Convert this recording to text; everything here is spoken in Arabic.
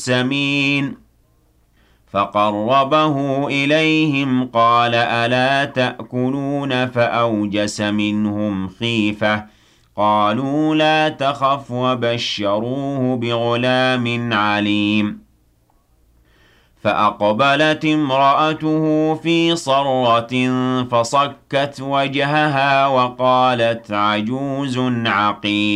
سمين فقربه إليهم قال ألا تأكلون فأوجس منهم خيفة قالوا لا تخف وبشروه بغلام عليم فأقبلت امرأته في صرة فصكت وجهها وقالت عجوز عقيم